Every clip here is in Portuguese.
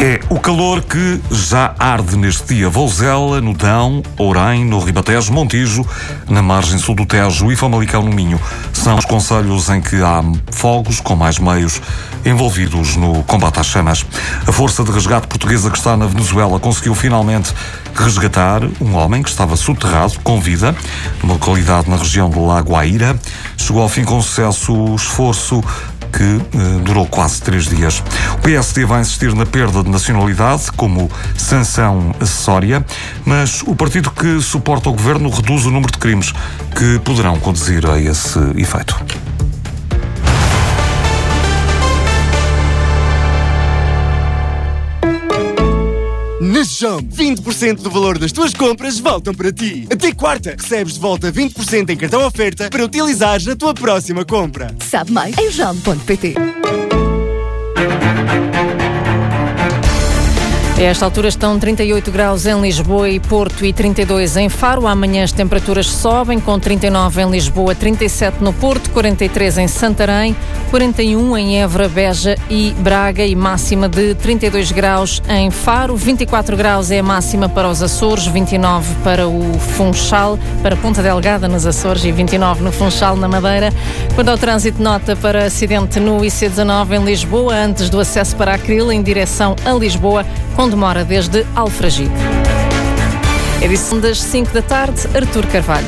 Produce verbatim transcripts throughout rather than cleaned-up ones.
É o calor que já arde neste dia. Vouzela, no Dão, Ourém, no Ribatejo, Montijo, na margem sul do Tejo e Famalicão, no Minho. São os concelhos em que há fogos com mais meios envolvidos no combate às chamas. A Força de Resgate Portuguesa que está na Venezuela conseguiu finalmente resgatar um homem que estava soterrado com vida numa localidade na região do Lago Aira. Chegou ao fim com sucesso o esforço que uh, durou quase três dias. O P S D vai insistir na perda de nacionalidade como sanção acessória, mas o partido que suporta o governo reduz o número de crimes que poderão conduzir a esse efeito. Na Jump, vinte por cento do valor das tuas compras voltam para ti. Até quarta, recebes de volta vinte por cento em cartão oferta para utilizares na tua próxima compra. Sabe mais em jump ponto pt. A esta altura estão trinta e oito graus em Lisboa e Porto e trinta e dois em Faro. Amanhã as temperaturas sobem, com trinta e nove em Lisboa, trinta e sete no Porto, quarenta e três em Santarém, quarenta e um em Évora, Beja e Braga e máxima de trinta e dois graus em Faro. vinte e quatro graus é a máxima para os Açores, vinte e nove para o Funchal, para Ponta Delgada nos Açores e vinte e nove no Funchal, na Madeira. Quanto ao trânsito, nota para acidente no I C dezanove em Lisboa, antes do acesso para Acril, em direção a Lisboa, com demora desde Alfragide. Edição das cinco da tarde, Artur Carvalho.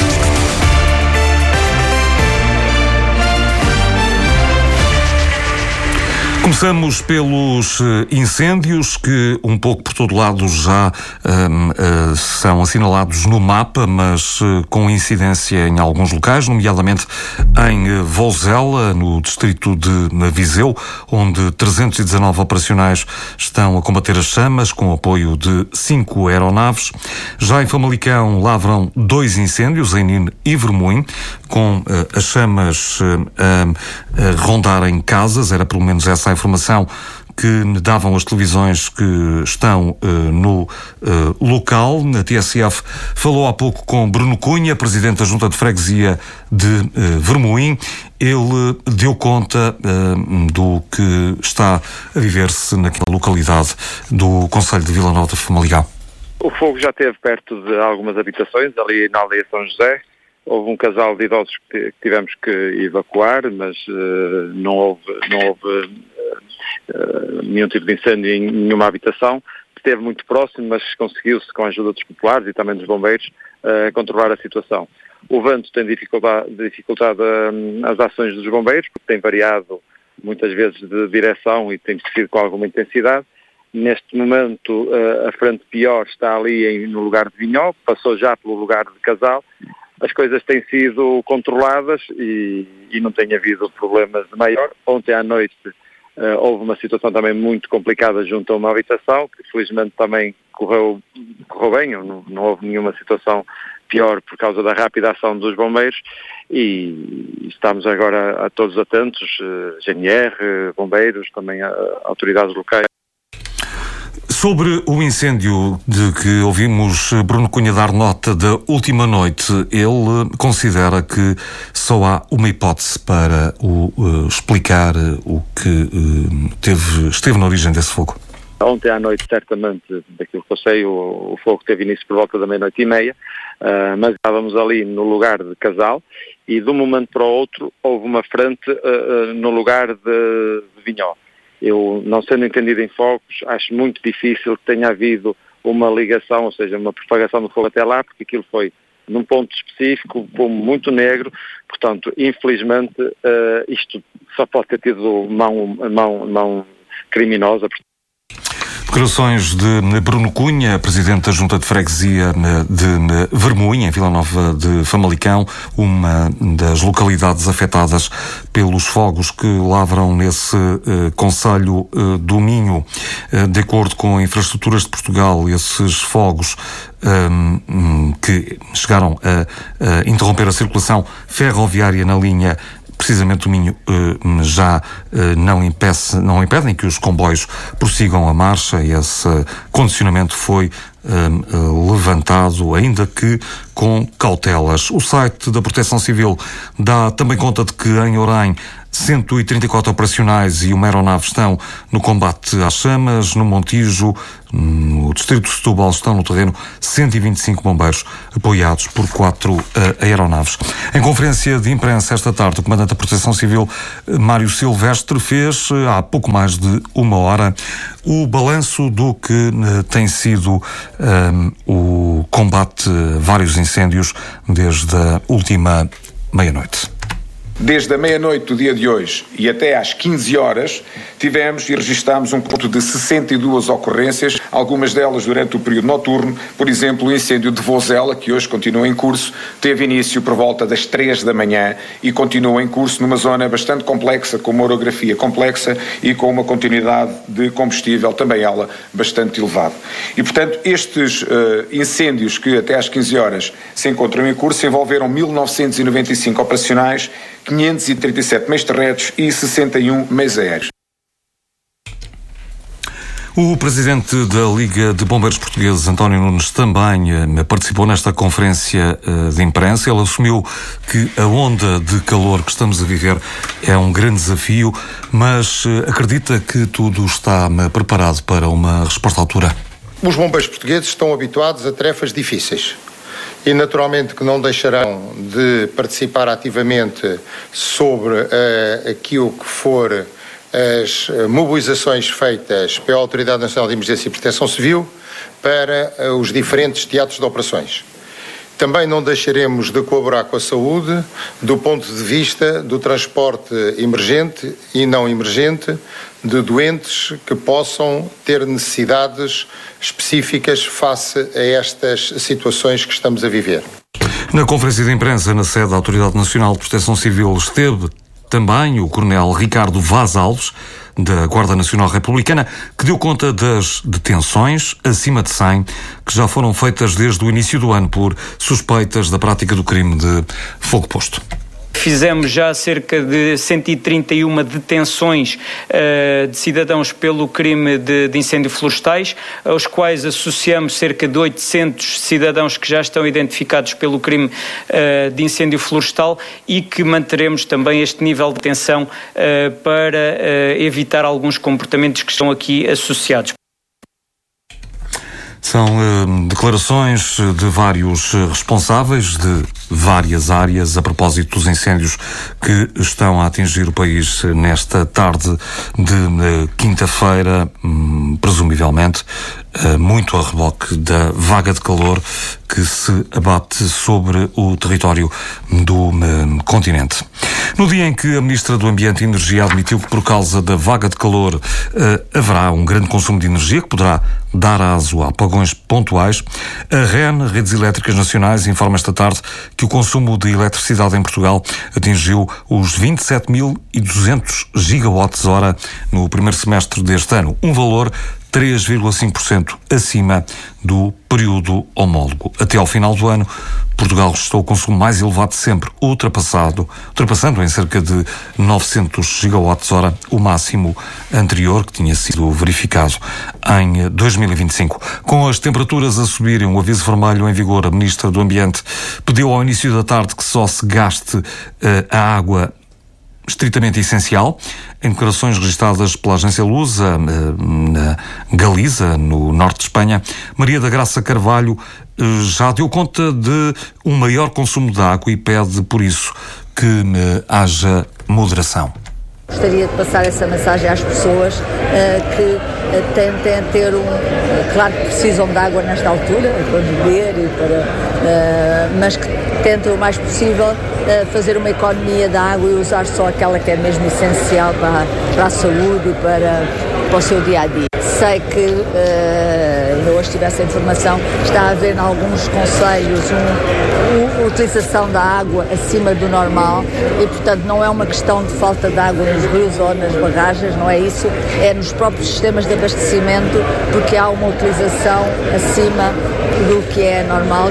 Começamos pelos incêndios que, um pouco por todo lado, já um, uh, são assinalados no mapa, mas uh, com incidência em alguns locais, nomeadamente em uh, Vouzela, no distrito de Viseu, onde trezentos e dezanove operacionais estão a combater as chamas, com apoio de cinco aeronaves. Já em Famalicão lavram dois incêndios, em Nine e Vermoim, com uh, as chamas uh, a, a rondarem casas. Era pelo menos essa a informação que me davam as televisões que estão uh, no uh, local. A T S F falou há pouco com Bruno Cunha, presidente da Junta de Freguesia de uh, Vermoim. Ele deu conta uh, do que está a viver-se naquela localidade do concelho de Vila Nova de Famalicão. O fogo já esteve perto de algumas habitações, ali na aldeia São José. Houve um casal de idosos que tivemos que evacuar, mas uh, não houve, não houve uh, nenhum tipo de incêndio em nenhuma habitação. Esteve muito próximo, mas conseguiu-se, com a ajuda dos populares e também dos bombeiros, uh, controlar a situação. O vento tem dificultado, dificultado uh, as ações dos bombeiros, porque tem variado muitas vezes de direção e tem sido com alguma intensidade. Neste momento, uh, a frente pior está ali em, no lugar de Vinhó, passou já pelo lugar de Casal. As coisas têm sido controladas e, e não tem havido problemas de maior. Ontem à noite uh, houve uma situação também muito complicada junto a uma habitação, que felizmente também correu, correu bem, não, não houve nenhuma situação pior por causa da rápida ação dos bombeiros e estamos agora a todos atentos, uh, G N R, bombeiros, também a, a autoridades locais. Sobre o incêndio de que ouvimos Bruno Cunha dar nota da última noite, ele considera que só há uma hipótese para o, uh, explicar o que uh, teve, esteve na origem desse fogo. Ontem à noite, certamente, daquilo que eu sei, o, o fogo teve início por volta da meia-noite e meia, uh, mas estávamos ali no lugar de Casal e de um momento para o outro houve uma frente uh, uh, no lugar de, de Vinhó. Eu, não sendo entendido em fogos, acho muito difícil que tenha havido uma ligação, ou seja, uma propagação do fogo até lá, porque aquilo foi num ponto específico, como muito negro, portanto, infelizmente, uh, isto só pode ter tido mão, mão, mão criminosa. Declarações de Bruno Cunha, presidente da Junta de Freguesia de Vermoim, em Vila Nova de Famalicão, uma das localidades afetadas pelos fogos que lavram nesse uh, concelho uh, do Minho. Uh, de acordo com Infraestruturas de Portugal, esses fogos um, um, que chegaram a, a interromper a circulação ferroviária na linha precisamente o Minho uh, já uh, não, impece, não impedem que os comboios prossigam a marcha e esse condicionamento foi um, levantado, ainda que com cautelas. O site da Proteção Civil dá também conta de que em Orém cento e trinta e quatro operacionais e uma aeronave estão no combate às chamas. No Montijo, no distrito de Setúbal, estão no terreno cento e vinte e cinco bombeiros, apoiados por quatro uh, aeronaves. Em conferência de imprensa esta tarde, o comandante da Proteção Civil, Mário Silvestre, fez, uh, há pouco mais de uma hora, o balanço do que uh, tem sido um, o combate a vários incêndios desde a última meia-noite. Desde a meia-noite do dia de hoje e até às quinze horas, tivemos e registámos um conjunto de sessenta e duas ocorrências, algumas delas durante o período noturno. Por exemplo, o incêndio de Vozela, que hoje continua em curso, teve início por volta das três da manhã e continua em curso numa zona bastante complexa, com uma orografia complexa e com uma continuidade de combustível, também ela bastante elevada. E, portanto, estes uh, incêndios que até às quinze horas se encontram em curso envolveram mil novecentos e noventa e cinco operacionais, quinhentos e trinta e sete meios terrestres e sessenta e um meios aéreos. O presidente da Liga de Bombeiros Portugueses, António Nunes, também eh, participou nesta conferência eh, de imprensa. Ele assumiu que a onda de calor que estamos a viver é um grande desafio, mas eh, acredita que tudo está eh, preparado para uma resposta à altura. Os bombeiros portugueses estão habituados a tarefas difíceis. E naturalmente que não deixarão de participar ativamente sobre uh, aquilo que for as mobilizações feitas pela Autoridade Nacional de Emergência e Proteção Civil para uh, os diferentes teatros de operações. Também não deixaremos de colaborar com a saúde do ponto de vista do transporte emergente e não emergente de doentes que possam ter necessidades específicas face a estas situações que estamos a viver. Na conferência de imprensa na sede da Autoridade Nacional de Proteção Civil esteve também o coronel Ricardo Vaz Alves, da Guarda Nacional Republicana, que deu conta das detenções acima de cem que já foram feitas desde o início do ano por suspeitas da prática do crime de fogo posto. Fizemos já cerca de cento e trinta e uma detenções uh, de cidadãos pelo crime de, de incêndio florestais, aos quais associamos cerca de oitocentos cidadãos que já estão identificados pelo crime uh, de incêndio florestal e que manteremos também este nível de detenção uh, para uh, evitar alguns comportamentos que estão aqui associados. São uh, declarações de vários responsáveis de várias áreas a propósito dos incêndios que estão a atingir o país nesta tarde de uh, quinta-feira, um, presumivelmente, uh, muito a reboque da vaga de calor que se abate sobre o território do uh, continente. No dia em que a Ministra do Ambiente e Energia admitiu que por causa da vaga de calor uh, haverá um grande consumo de energia que poderá dar aso a apagões pontuais, a R E N, Redes Elétricas Nacionais, informa esta tarde que o consumo de eletricidade em Portugal atingiu os vinte e sete mil e duzentos gigawatts-hora no primeiro semestre deste ano, um valor três vírgula cinco por cento acima do período homólogo. Até ao final do ano, Portugal registrou o consumo mais elevado de sempre, ultrapassado, ultrapassando em cerca de novecentos gigawatts-hora o máximo anterior que tinha sido verificado em dois mil e vinte e cinco. Com as temperaturas a subirem, o aviso vermelho em vigor, a Ministra do Ambiente pediu ao início da tarde que só se gaste uh, a água estritamente essencial. Em declarações registradas pela agência Lusa, na Galiza, no norte de Espanha, Maria da Graça Carvalho já deu conta de um maior consumo de água e pede, por isso, que haja moderação. Gostaria de passar essa mensagem às pessoas uh, que uh, tentem ter um... Uh, claro que precisam de água nesta altura, para beber, e para, uh, mas que tentem o mais possível uh, fazer uma economia da água e usar só aquela que é mesmo essencial para, para a saúde e para, para o seu dia-a-dia. Sei que, uh, ainda hoje tive essa informação, está a haver em alguns concelhos uma um, utilização da água acima do normal e, portanto, não é uma questão de falta de água nos rios ou nas barragens, não é isso, é nos próprios sistemas de abastecimento, porque há uma utilização acima do que é normal.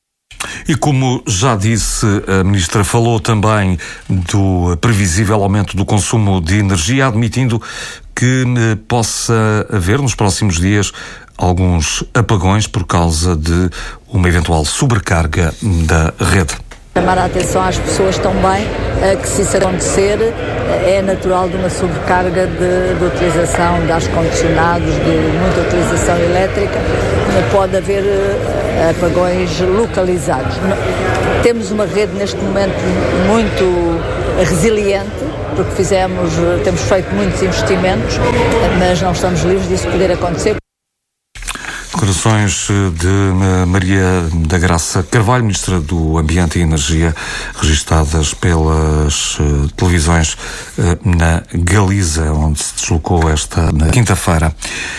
E como já disse, a Ministra falou também do previsível aumento do consumo de energia, admitindo que possa haver nos próximos dias alguns apagões por causa de uma eventual sobrecarga da rede. Chamar a atenção às pessoas também que, se isso acontecer, é natural de uma sobrecarga de, de utilização de ar-condicionados, de muita utilização elétrica. Pode haver apagões localizados. Temos uma rede neste momento muito resiliente, porque fizemos, temos feito muitos investimentos, mas não estamos livres disso poder acontecer. Declarações de Maria da Graça Carvalho, Ministra do Ambiente e Energia, registadas pelas uh, televisões uh, na Galiza, onde se deslocou esta quinta-feira.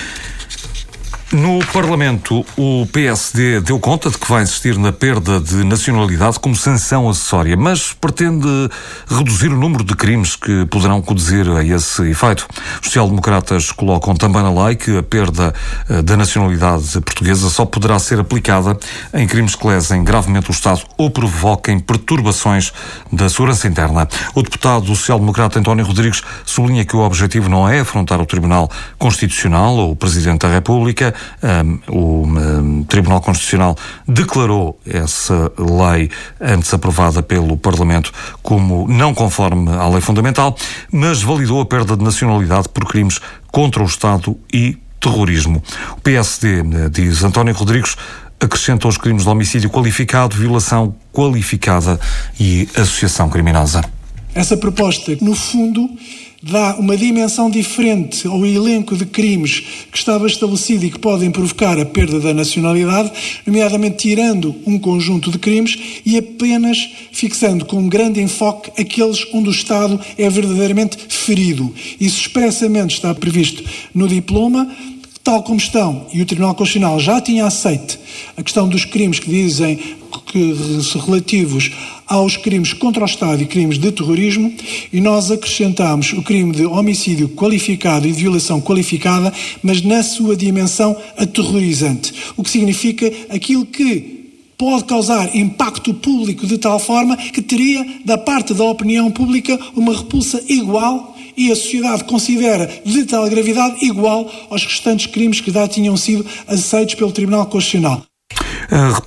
No Parlamento, o P S D deu conta de que vai insistir na perda de nacionalidade como sanção acessória, mas pretende reduzir o número de crimes que poderão conduzir a esse efeito. Os social-democratas colocam também na lei que a perda da nacionalidade portuguesa só poderá ser aplicada em crimes que lesem gravemente o Estado ou provoquem perturbações da segurança interna. O deputado social-democrata António Rodrigues sublinha que o objetivo não é afrontar o Tribunal Constitucional ou o Presidente da República. Um, o um, Tribunal Constitucional declarou essa lei antes aprovada pelo Parlamento como não conforme à lei fundamental, mas validou a perda de nacionalidade por crimes contra o Estado e terrorismo. O P S D, diz António Rodrigues, acrescenta os crimes de homicídio qualificado, violação qualificada e associação criminosa. Essa proposta, no fundo, dá uma dimensão diferente ao elenco de crimes que estava estabelecido e que podem provocar a perda da nacionalidade, nomeadamente tirando um conjunto de crimes e apenas fixando com um grande enfoque aqueles onde o Estado é verdadeiramente ferido. Isso expressamente está previsto no diploma, tal como estão, e o Tribunal Constitucional já tinha aceito a questão dos crimes que dizem que relativos aos crimes contra o Estado e crimes de terrorismo, e nós acrescentámos o crime de homicídio qualificado e de violação qualificada, mas na sua dimensão aterrorizante, o que significa aquilo que pode causar impacto público de tal forma que teria, da parte da opinião pública, uma repulsa igual e a sociedade considera de tal gravidade igual aos restantes crimes que já tinham sido aceitos pelo Tribunal Constitucional. A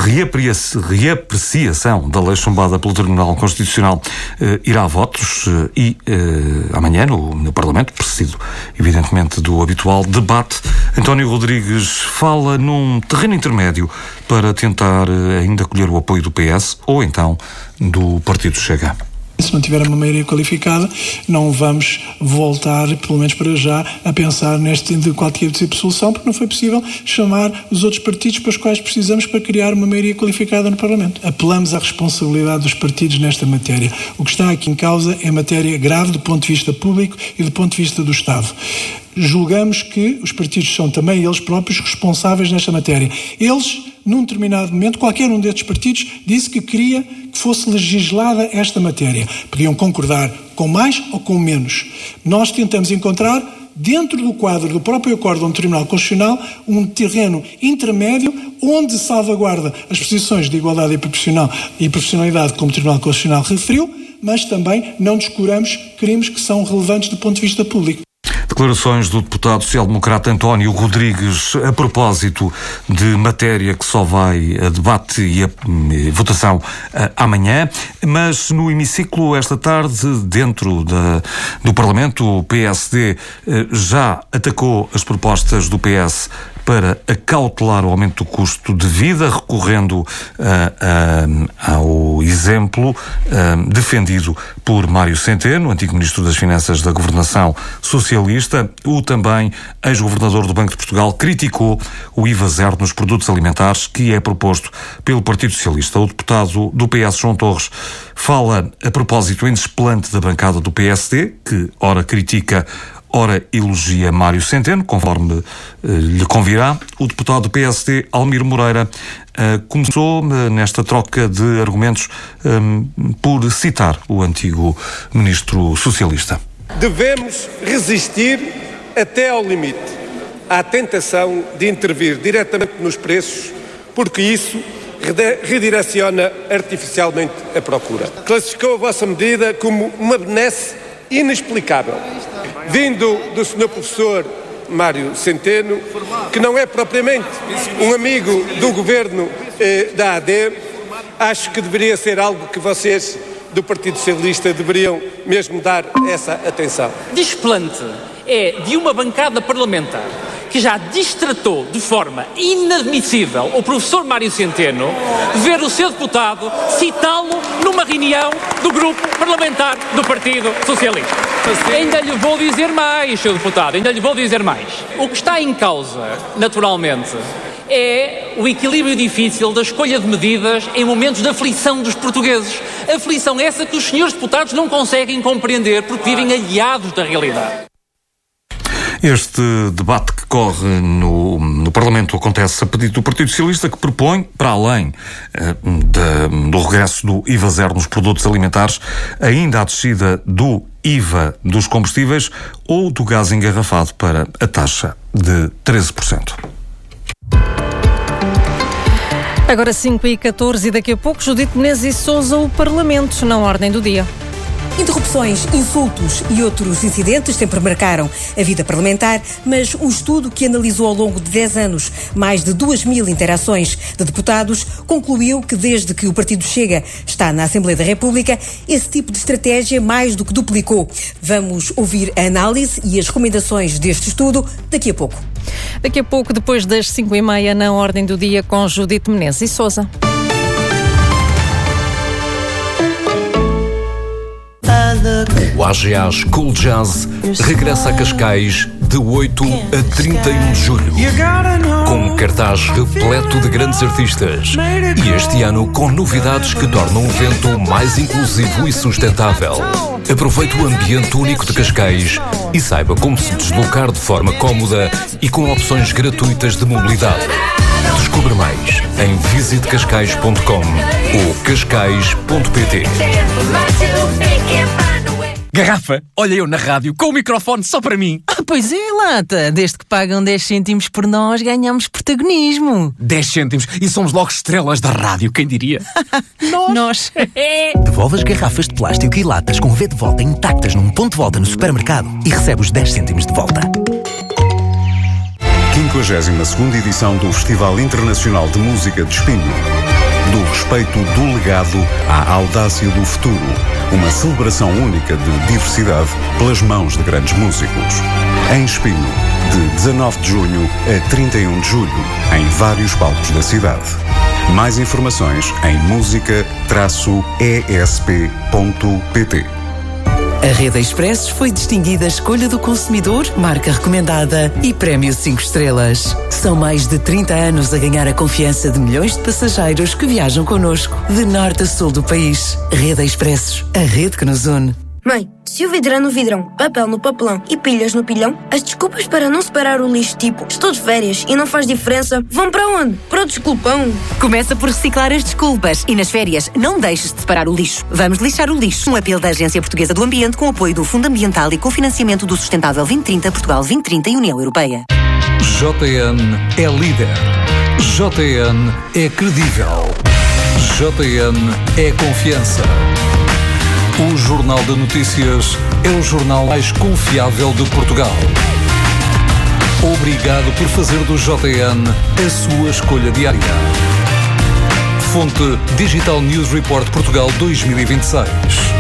reapreciação da lei chumbada pelo Tribunal Constitucional eh, irá a votos eh, e eh, amanhã no, no Parlamento, precedido evidentemente do habitual debate. António Rodrigues fala num terreno intermédio para tentar eh, ainda colher o apoio do P S ou então do Partido Chega. Se não tiver uma maioria qualificada, não vamos voltar, pelo menos para já, a pensar neste de qualquer tipo de solução, porque não foi possível chamar os outros partidos para os quais precisamos para criar uma maioria qualificada no Parlamento. Apelamos à responsabilidade dos partidos nesta matéria. O que está aqui em causa é matéria grave do ponto de vista público e do ponto de vista do Estado. Julgamos que os partidos são também eles próprios responsáveis nesta matéria. Eles, num determinado momento, qualquer um destes partidos disse que queria que fosse legislada esta matéria. Podiam concordar com mais ou com menos. Nós tentamos encontrar, dentro do quadro do próprio acórdão do Tribunal Constitucional, um terreno intermédio onde salvaguarda as posições de igualdade e proporcional e proporcionalidade, como o Tribunal Constitucional referiu, mas também não descuramos crimes que são relevantes do ponto de vista público. Declarações do deputado social-democrata António Rodrigues a propósito de matéria que só vai a debate e a e votação a, amanhã, mas no hemiciclo esta tarde, dentro da, do Parlamento, o P S D eh, já atacou as propostas do P S para acautelar o aumento do custo de vida, recorrendo uh, uh, ao exemplo uh, defendido por Mário Centeno, antigo Ministro das Finanças da Governação Socialista. O também ex-governador do Banco de Portugal criticou o I V A zero nos produtos alimentares que é proposto pelo Partido Socialista. O deputado do P S, João Torres, fala a propósito em desplante da bancada do P S D, que ora critica, ora elogia Mário Centeno, conforme eh, lhe convirá. O deputado do P S D, Almir Moreira, eh, começou eh, nesta troca de argumentos eh, por citar o antigo ministro socialista. Devemos resistir até ao limite à tentação de intervir diretamente nos preços, porque isso redireciona artificialmente a procura. Classificou a vossa medida como uma benesse inexplicável, vindo do senhor professor Mário Centeno, que não é propriamente um amigo do governo eh, da A D, acho que deveria ser algo que vocês do Partido Socialista deveriam mesmo dar essa atenção. Desplante é de uma bancada parlamentar que já distratou de forma inadmissível o professor Mário Centeno ver o seu deputado citá-lo numa reunião do grupo parlamentar do Partido Socialista. Ainda lhe vou dizer mais, senhor deputado, ainda lhe vou dizer mais. O que está em causa, naturalmente, é o equilíbrio difícil da escolha de medidas em momentos de aflição dos portugueses. Aflição essa que os senhores deputados não conseguem compreender porque vivem aliados da realidade. Este debate que corre no, no Parlamento acontece a pedido do Partido Socialista, que propõe, para além eh, de, do regresso do I V A zero nos produtos alimentares, ainda a descida do I V A dos combustíveis ou do gás engarrafado para a taxa de treze por cento. Agora cinco e catorze e daqui a pouco Judite Menezes e Sousa, o Parlamento, na ordem do dia. Interrupções, insultos e outros incidentes sempre marcaram a vida parlamentar, mas um estudo que analisou ao longo de dez anos mais de duas mil interações de deputados concluiu que desde que o Partido Chega está na Assembleia da República, esse tipo de estratégia mais do que duplicou. Vamos ouvir a análise e as recomendações deste estudo daqui a pouco. Daqui a pouco, depois das cinco e meia, na ordem do dia, com Judite Menezes e Sousa. O A G A School Jazz regressa a Cascais de oito a trinta e um de julho, com um cartaz repleto de grandes artistas e este ano com novidades que tornam o evento mais inclusivo e sustentável. Aproveite o ambiente único de Cascais e saiba como se deslocar de forma cómoda e com opções gratuitas de mobilidade. Descubra mais em visite cascais ponto com ou cascais ponto pt. Garrafa, olha eu na rádio com o microfone só para mim. Ah, pois é, Lata. Desde que pagam dez cêntimos por nós, ganhamos protagonismo. dez cêntimos e somos logo estrelas da rádio, quem diria? Nós. Nós. Devolve as garrafas de plástico e latas com V de volta intactas num ponto de volta no supermercado e recebe os dez cêntimos de volta. quinquagésima segunda edição do Festival Internacional de Música de Espinho. Do respeito do legado à audácia do futuro. Uma celebração única de diversidade pelas mãos de grandes músicos. Em Espinho, de dezanove de junho a trinta e um de julho, em vários palcos da cidade. Mais informações em música e s p ponto p t. A Rede Expressos foi distinguida Escolha do Consumidor, marca recomendada e prémio cinco estrelas. São mais de trinta anos a ganhar a confiança de milhões de passageiros que viajam connosco, de norte a sul do país. Rede Expressos, a rede que nos une. Mãe, se o vidrão no vidrão, papel no papelão e pilhas no pilhão, as desculpas para não separar o lixo tipo estou de férias e não faz diferença, vão para onde? Para o desculpão. Começa por reciclar as desculpas e nas férias não deixes de separar o lixo. Vamos lixar o lixo. Um apelo da Agência Portuguesa do Ambiente com apoio do Fundo Ambiental e cofinanciamento do Sustentável vinte trinta, Portugal vinte trinta e União Europeia. J N é líder. J N é credível. J N é confiança. O Jornal de Notícias é o jornal mais confiável de Portugal. Obrigado por fazer do J N a sua escolha diária. Fonte Digital News Report Portugal dois mil e vinte e seis.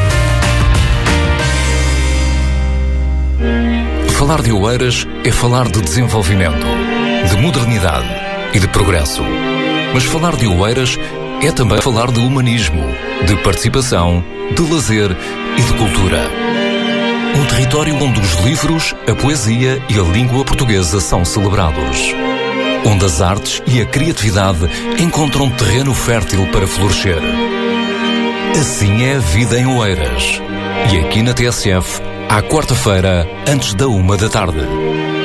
Falar de Oeiras é falar de desenvolvimento, de modernidade e de progresso. Mas falar de Oeiras é também falar de humanismo, de participação, de lazer e de cultura. Um território onde os livros, a poesia e a língua portuguesa são celebrados. Onde as artes e a criatividade encontram terreno fértil para florescer. Assim é a vida em Oeiras. E aqui na T S F, à quarta-feira, antes da uma da tarde.